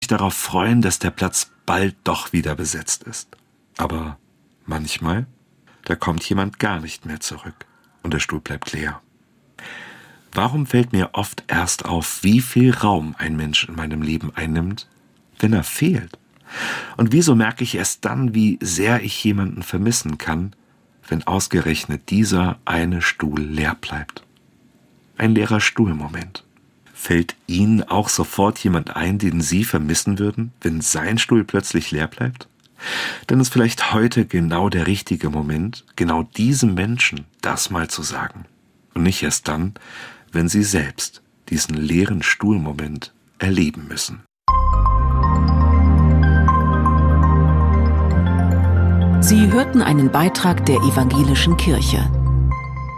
darauf freuen, dass der Platz bald doch wieder besetzt ist. Aber manchmal, da kommt jemand gar nicht mehr zurück und der Stuhl bleibt leer. Warum fällt mir oft erst auf, wie viel Raum ein Mensch in meinem Leben einnimmt, wenn er fehlt? Und wieso merke ich erst dann, wie sehr ich jemanden vermissen kann, wenn ausgerechnet dieser eine Stuhl leer bleibt? Ein leerer Stuhlmoment. Fällt Ihnen auch sofort jemand ein, den Sie vermissen würden, wenn sein Stuhl plötzlich leer bleibt? Dann ist vielleicht heute genau der richtige Moment, genau diesem Menschen das mal zu sagen. Und nicht erst dann, wenn Sie selbst diesen leeren Stuhlmoment erleben müssen. Sie hörten einen Beitrag der Evangelischen Kirche.